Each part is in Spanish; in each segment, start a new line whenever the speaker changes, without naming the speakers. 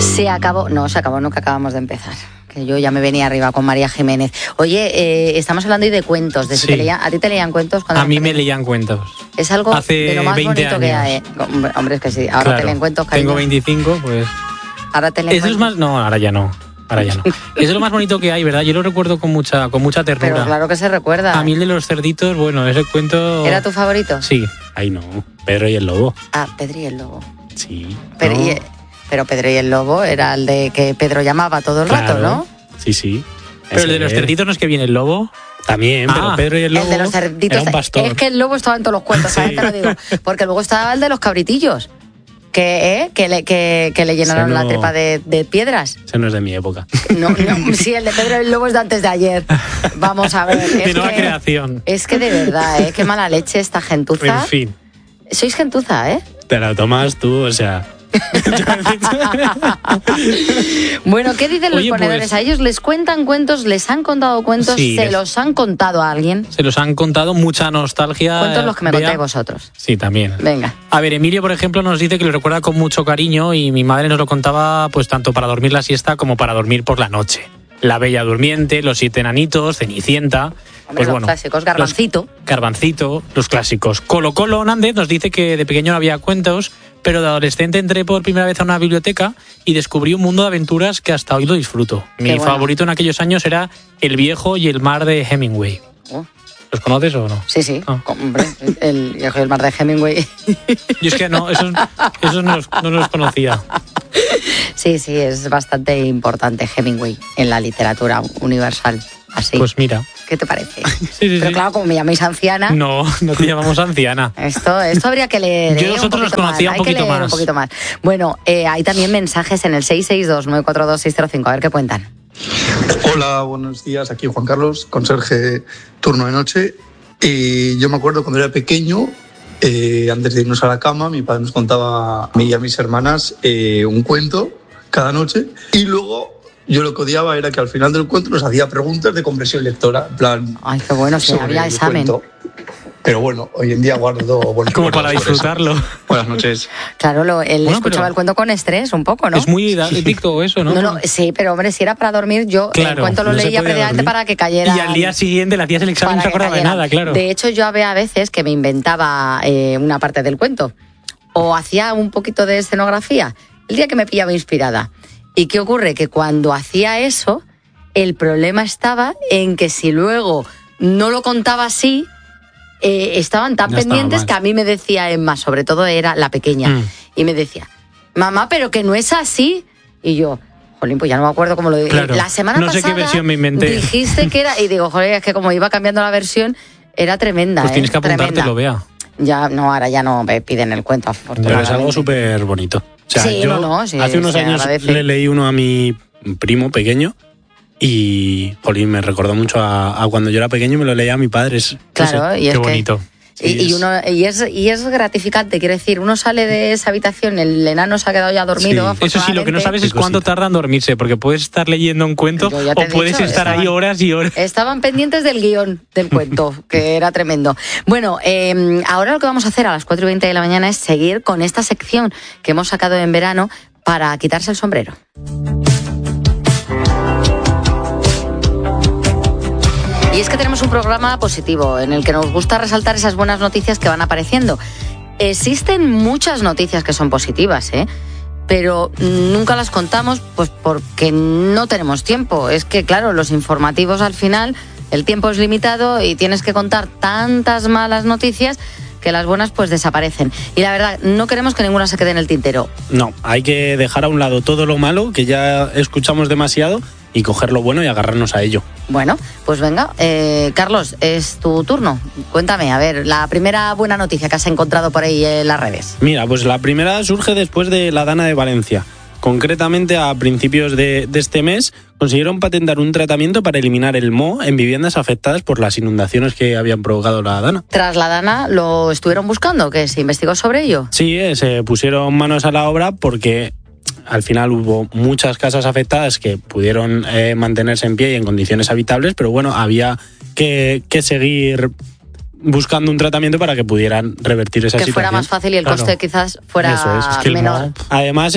Se acabó, no, que acabamos de empezar. Que yo ya me venía arriba con María Jiménez. Oye, estamos hablando hoy de cuentos. De si
Sí.
¿a ti te leían cuentos?
A mí me leían cuentos.
Es algo
Hace
de lo más
20
bonito que hay.
años.
Hombre, es que sí. Ahora
Claro,
te leen cuentos, cariño.
tengo 25, pues...
Ahora te leen
Eso es
cuentos.
más... No, ahora ya no. Eso es lo más bonito que hay, ¿verdad? Yo lo recuerdo con mucha ternura.
Pero claro que se recuerda.
A mí el de los cerditos, bueno, ese cuento...
¿Era tu favorito?
Sí. Ay, no. Pedro y el lobo.
Ah, Pedro y el lobo.
Sí.
Pero,
No.
pero Pedro y el lobo era el de que Pedro llamaba todo el rato, ¿no?
Sí, sí. Pero el
Ese
de los
es.
cerditos no es que viene el lobo.
También, pero Pedro y el lobo
El de los cerditos.
era un pastor.
Es que el lobo estaba en todos los cuentos, ¿sabes?
Sí.
Te lo digo. Porque luego estaba el de los cabritillos. Que le llenaron
Ese no-
la tripa de piedras.
Ese no es de mi época.
No, sí, el de Pedro y el lobo es de antes de ayer. Vamos a ver.
De nueva creación.
Es que de verdad, qué mala leche esta gentuza.
En fin.
Sois gentuza, ¿eh?
Te la tomas tú, o sea...
Bueno, ¿qué dicen los
Oye,
ponedores?
pues-
¿A ellos les cuentan cuentos? ¿Les han contado cuentos?
Sí,
¿Se
les-
los han contado a alguien?
Se los han contado, mucha nostalgia.
Cuentos los que me
Bea.
contáis vosotros.
Sí, también.
Venga.
A ver, Emilio, por ejemplo, nos dice que lo recuerda con mucho cariño y mi madre nos lo contaba pues tanto para dormir la siesta como para dormir por la noche. La Bella Durmiente, Los 7 Enanitos, Cenicienta...
Hombre, los clásicos, Garbancito.
Garbancito, los clásicos. Colo Colo Nández nos dice que de pequeño no había cuentos, pero de adolescente entré por primera vez a una biblioteca y descubrí un mundo de aventuras que hasta hoy lo disfruto. Mi
Qué bueno.
favorito en aquellos años era El Viejo y el Mar de Hemingway.
Oh.
¿Los conoces o no?
Sí, sí.
Ah.
Hombre, el viejo y el mar de Hemingway.
Yo es que no, esos no los conocía.
Sí, sí, es bastante importante Hemingway en la literatura universal. Así.
Pues mira.
¿Qué te parece?
Sí,
Pero claro, como me llamáis anciana,
No te llamamos anciana.
esto habría que leer.
Yo nosotros los conocía un poquito más.
Un poquito más. Bueno, hay también mensajes en el 662-942-605. A ver qué cuentan.
Hola, buenos días. Aquí Juan Carlos, conserje turno de noche. Y yo me acuerdo cuando era pequeño, antes de irnos a la cama, mi padre nos contaba a mí y a mis hermanas un cuento cada noche. Y luego yo lo que odiaba era que al final del cuento nos hacía preguntas de comprensión lectora. En plan,
Ay, qué bueno, si
sobre
había
el
examen.
cuento. Pero bueno, hoy en día guardo buenos
Como
recuerdos
para
por eso.
disfrutarlo.
Buenas noches.
Claro, él
Bueno,
escuchaba
pero-
el cuento con estrés un poco, ¿no?
Es muy didáctico eso, ¿no?
No, sí, pero hombre, si era para dormir, yo el
Claro,
cuento lo
no se
leía
podía
previamente
dormir.
para que cayera.
Y al día siguiente le hacías el examen y no
para
se
que
acordaba de
cayera.
nada, claro.
De hecho, yo había veces que me inventaba una parte del cuento o hacía un poquito de escenografía el día que me pillaba inspirada. ¿Y qué ocurre? Que cuando hacía eso, el problema estaba en que si luego no lo contaba así, estaban tan
Ya estaba
pendientes
mal.
que a mí me decía Emma, sobre todo era la pequeña,
Mm.
y me decía, mamá, pero que no es así. Y yo, jolín, pues ya no me acuerdo cómo lo dije.
Claro.
La semana
No sé
pasada
qué versión me inventé.
dijiste que era, y digo, joder, es que como iba cambiando la versión, era tremenda.
Pues tienes que
Tremenda.
apuntártelo, Bea.
Ya, no, ahora ya no me piden el cuento,
Pero
afortunadamente.
es algo súper bonito. O sea,
Sí,
yo
no, sí,
hace unos
se
años
agradece.
le leí uno a mi primo pequeño y, jolín, me recordó mucho a cuando yo era pequeño y me lo leía a mi padre.
Claro, y es
Qué
que-
bonito.
Y es gratificante, quiero decir, uno sale de esa habitación, el enano se ha quedado ya dormido.
Sí.
Eso sí, lo que no
afortunadamente.
sabes es
Qué
cuánto
cosita.
tarda en dormirse, porque puedes estar leyendo un cuento
Yo ya te
o
he
puedes
dicho,
estar ahí
estaban-
horas y horas.
Estaban pendientes del guión del cuento, que era tremendo. Bueno, ahora lo que vamos a hacer a las 4:20 de la mañana es seguir con esta sección que hemos sacado en verano para quitarse el sombrero. Y es que tenemos un programa positivo en el que nos gusta resaltar esas buenas noticias que van apareciendo. Existen muchas noticias que son positivas, pero nunca las contamos pues porque no tenemos tiempo. Es que, claro, los informativos al final, el tiempo es limitado y tienes que contar tantas malas noticias que las buenas pues desaparecen. Y la verdad, no queremos que ninguna se quede en el tintero.
No, hay que dejar a un lado todo lo malo, que ya escuchamos demasiado, y coger lo bueno y agarrarnos a ello.
Bueno, pues venga, Carlos, es tu turno. Cuéntame, a ver, la primera buena noticia que has encontrado por ahí en las redes.
Mira, pues la primera surge después de la Dana de Valencia. Concretamente, a principios de este mes, consiguieron patentar un tratamiento para eliminar el moho en viviendas afectadas por las inundaciones que habían provocado la Dana.
Tras la Dana, ¿lo estuvieron buscando? ¿Que se investigó sobre ello?
Sí, se pusieron manos a la obra porque al final hubo muchas casas afectadas que pudieron mantenerse en pie y en condiciones habitables, pero bueno, había que seguir buscando un tratamiento para que pudieran revertir esa
Que
situación.
fuera más fácil y el
Claro.
coste quizás fuera
Eso es
que el
menor.
moho-
Además, es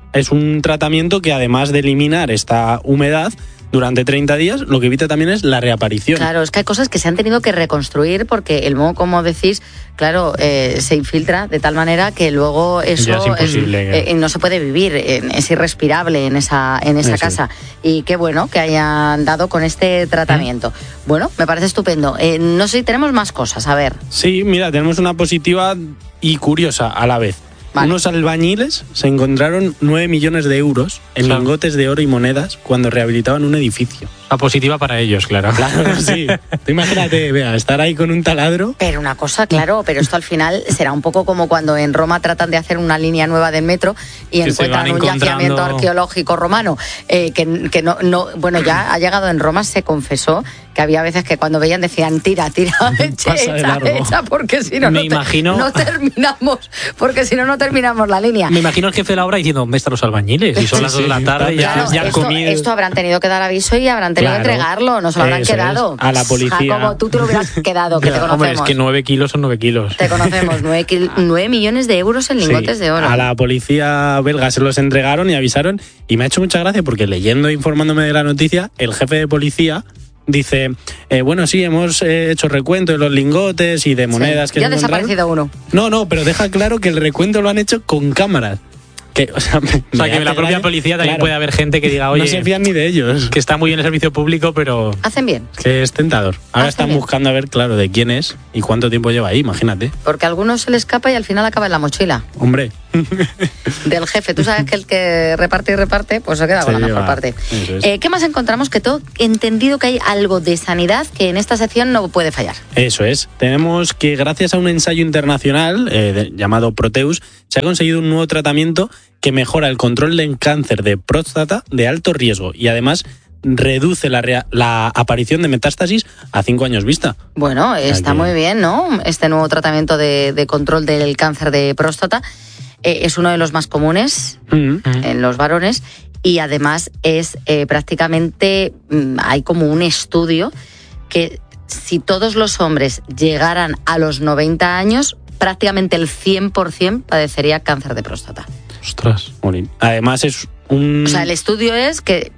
es un tratamiento que además de eliminar esta humedad durante 30 días, lo que evita también es la reaparición.
Claro, es que hay cosas que se han tenido que reconstruir porque el moho, como decís, claro, se infiltra de tal manera que luego eso
Ya es imposible,
no se puede vivir, es irrespirable en esa casa. Y qué bueno que hayan dado con este tratamiento. Bueno, me parece estupendo. No sé si tenemos más cosas, a ver.
Sí, mira, tenemos una positiva y curiosa a la vez. Vale. Unos albañiles se encontraron 9 millones de euros en lingotes de oro y monedas cuando rehabilitaban un edificio.
La positiva para ellos, claro.
Claro, sí. Tú imagínate, vea, estar ahí con un taladro.
Pero una cosa, claro, pero esto al final será un poco como cuando en Roma tratan de hacer una línea nueva del metro y que encuentran un yacimiento arqueológico romano que no, bueno, ya ha llegado en Roma, se confesó que había veces que cuando veían decían tira, echa, porque si no, no terminamos, porque si no terminamos la línea.
Me imagino el jefe de la obra diciendo, ¿dónde están los albañiles? Y son las 2 de la tarde,
claro, ya han comido. Esto habrán tenido que dar aviso y habrán tenido que entregarlo, no se lo habrán quedado.
A la policía.
Como tú te lo hubieras quedado, que te conocemos.
Hombre, es que 9 kilos son 9 kilos.
Te conocemos, 9 millones de euros en lingotes de oro.
A la policía belga se los entregaron y avisaron, y me ha hecho mucha gracia porque leyendo e informándome de la noticia, el jefe de policía dice, bueno, sí, hemos hecho recuento de los lingotes y de monedas que
ya ha desaparecido uno.
No, pero deja claro que el recuento lo han hecho con cámaras. Que
en la propia policía también puede haber gente que diga, oye,
no se fían ni de ellos.
Que está muy bien el servicio público, pero...
Hacen bien.
Que es tentador. Ahora están buscando a ver, claro, de quién es y cuánto tiempo lleva ahí, imagínate.
Porque a algunos se le escapa y al final acaba en la mochila.
Hombre.
Del jefe. Tú sabes que el que reparte, pues se queda con la mejor parte. ¿Qué más encontramos? Que todo entendido que hay algo de sanidad que en esta sección no puede fallar.
Eso es. Tenemos que gracias a un ensayo internacional llamado Proteus, se ha conseguido un nuevo tratamiento que mejora el control del cáncer de próstata de alto riesgo y además reduce la aparición de metástasis a 5 años vista.
Bueno, está muy bien, ¿no? Este nuevo tratamiento de control del cáncer de próstata es uno de los más comunes en los varones y además es prácticamente, hay como un estudio que si todos los hombres llegaran a los 90 años, prácticamente el 100% padecería cáncer de próstata.
Ostras.
Además es un...
O sea, el estudio es que,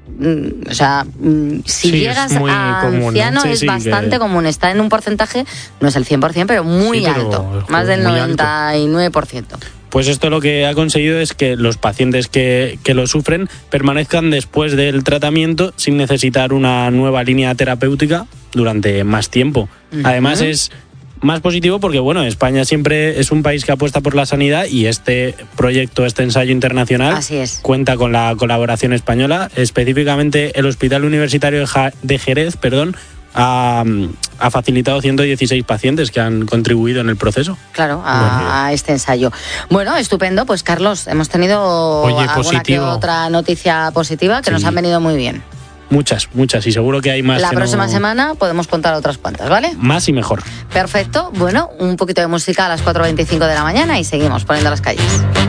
si llegas a anciano es bastante común. Está en un porcentaje, no es el 100%, pero muy alto. Más del 99%.
Pues esto lo que ha conseguido es que los pacientes que lo sufren permanezcan después del tratamiento sin necesitar una nueva línea terapéutica durante más tiempo. Además es más positivo porque, bueno, España siempre es un país que apuesta por la sanidad y este proyecto, este ensayo internacional cuenta con la colaboración española. Específicamente el Hospital Universitario de Jerez, ha facilitado 116 pacientes que han contribuido en el proceso.
Claro, a este ensayo. Bueno, estupendo. Pues, Carlos, hemos tenido alguna que otra noticia positiva que nos han venido muy bien.
Muchas, y seguro que hay más.
La próxima semana podemos contar otras cuantas, ¿vale?
Más y mejor.
Perfecto. Bueno, un poquito de música a las 4:25 de la mañana y seguimos poniendo las calles.